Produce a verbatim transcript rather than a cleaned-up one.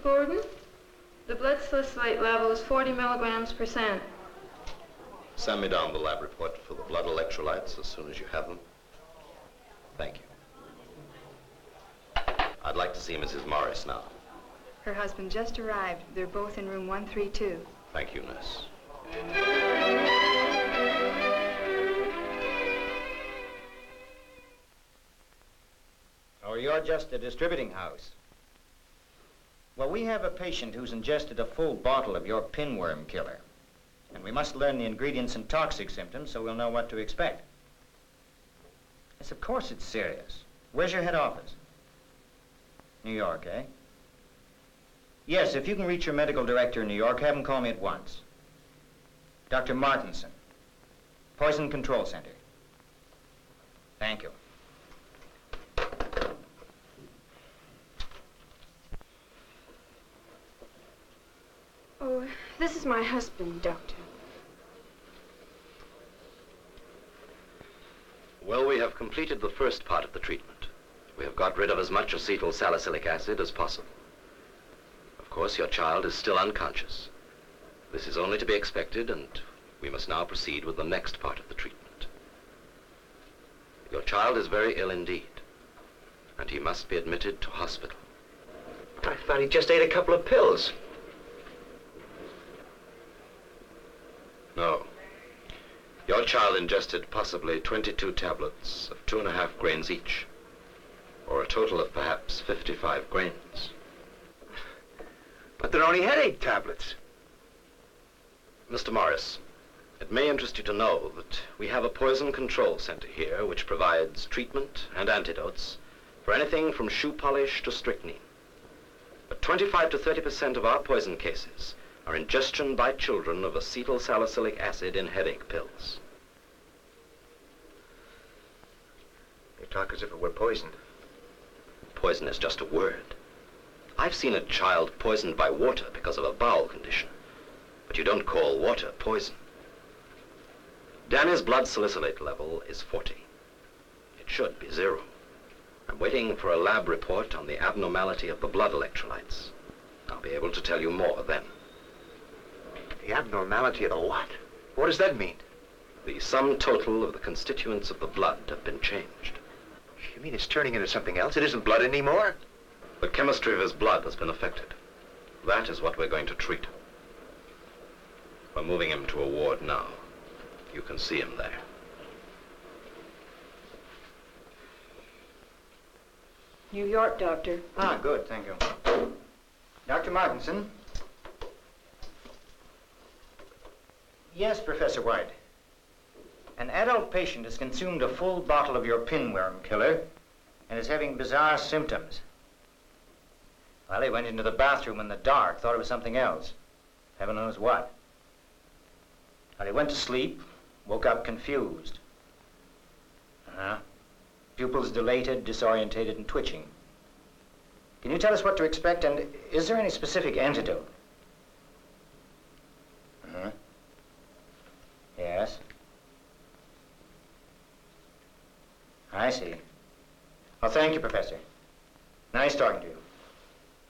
Gordon. The blood salicylate level is forty milligrams per cent. Send me down the lab report for the blood electrolytes as soon as you have them. Thank you. I'd like to see Missus Morris now. Her husband just arrived. They're both in room one three two. Thank you, nurse. Oh, you're just a distributing house. Well, we have a patient who's ingested a full bottle of your pinworm killer. And we must learn the ingredients and toxic symptoms so we'll know what to expect. Yes, of course it's serious. Where's your head office? New York, eh? Yes, if you can reach your medical director in New York, have him call me at once. Doctor Martinson, Poison Control Center. Thank you. Oh, this is my husband, Doctor. Well, we have completed the first part of the treatment. We have got rid of as much acetyl salicylic acid as possible. Of course, your child is still unconscious. This is only to be expected, and we must now proceed with the next part of the treatment. Your child is very ill indeed, and he must be admitted to hospital. I thought he just ate a couple of pills. No. Your child ingested possibly twenty-two tablets of two and a half grains each, or a total of perhaps fifty-five grains. But they're only headache tablets. Mister Morris, it may interest you to know that we have a poison control center here which provides treatment and antidotes for anything from shoe polish to strychnine. But twenty-five to thirty percent of our poison cases are ingestion by children of acetyl salicylic acid in headache pills. You talk as if it were poison. Poison is just a word. I've seen a child poisoned by water because of a bowel condition, but you don't call water poison. Danny's blood salicylate level is forty. It should be zero. I'm waiting for a lab report on the abnormality of the blood electrolytes. I'll be able to tell you more then. The abnormality of the what? What does that mean? The sum total of the constituents of the blood have been changed. You mean it's turning into something else? It isn't blood anymore? The chemistry of his blood has been affected. That is what we're going to treat. We're moving him to a ward now. You can see him there. New York, Doctor. Ah, good, thank you. Doctor Martinson? Yes, Professor White. An adult patient has consumed a full bottle of your pinworm killer and is having bizarre symptoms. Well, he went into the bathroom in the dark, thought it was something else. Heaven knows what. Well, he went to sleep, woke up confused. Uh-huh. Pupils dilated, disorientated, and twitching. Can you tell us what to expect, and is there any specific antidote? Uh-huh. Yes. I see. Well, thank you, Professor. Nice talking to you.